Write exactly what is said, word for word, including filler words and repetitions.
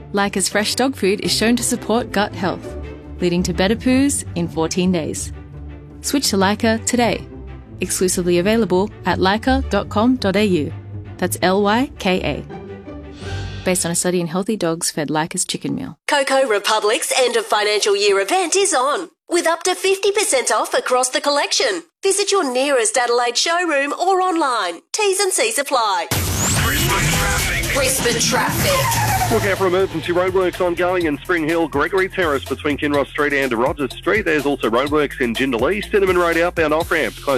Leica's fresh dog food is shown to support gut health, leading to better poos in fourteen days. Switch to Leica today. Exclusively available at leica dot com dot a u. That's L Y K A. Based on a study in healthy dogs fed Leica's chicken meal. Coco Republic's end of financial year event is on, with up to fifty percent off across the collection. Visit your nearest Adelaide showroom or online. T's and C's apply. Brisbane traffic. Brisbane traffic. Look out for emergency roadworks ongoing in Spring Hill, Gregory Terrace between Kinross Street and Rogers Street. There's also roadworks in Jindal East, Cinnamon Road outbound off-ramp.